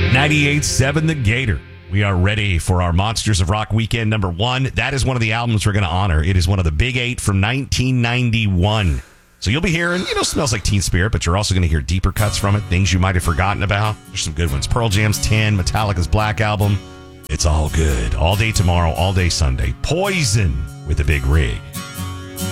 98.7 The Gator. We are ready for our Monsters of Rock weekend number 1. That is one of the albums we're going to honor. It is one of the Big 8 from 1991. So you'll be hearing, Smells Like Teen Spirit, but you're also going to hear deeper cuts from it, things you might have forgotten about. There's some good ones. Pearl Jam's 10, Metallica's Black Album. It's all good. All day tomorrow, all day Sunday. Poison with a Big Rig.